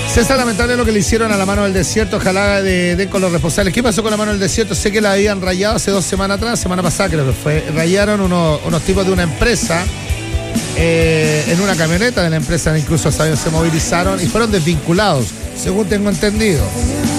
César, lamentable lo que le hicieron a la mano del desierto. Ojalá den con los responsables. ¿Qué pasó con la mano del desierto? Sé que la habían rayado hace 2 semanas atrás, semana pasada creo que fue. Rayaron unos tipos de una empresa en una camioneta de la empresa, incluso se movilizaron y fueron desvinculados, según tengo entendido.